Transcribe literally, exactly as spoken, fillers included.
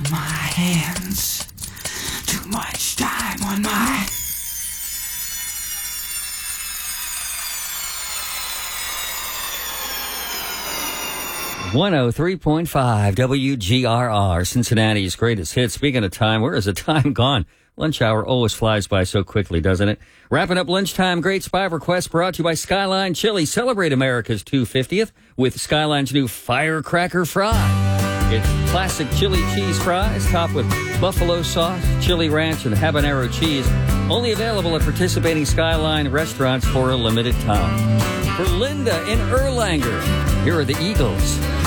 my hands. Too much time on my... one oh three point five W G R R, Cincinnati's greatest hits. Speaking of time, where is the time gone? Lunch hour always flies by so quickly, doesn't it? Wrapping up lunchtime, great spy request brought to you by Skyline Chili. Celebrate America's two hundred fiftieth with Skyline's new Firecracker Fry. It's classic chili cheese fries topped with buffalo sauce, chili ranch, and habanero cheese. Only available at participating Skyline restaurants for a limited time. For Linda in Erlanger, here are the Eagles.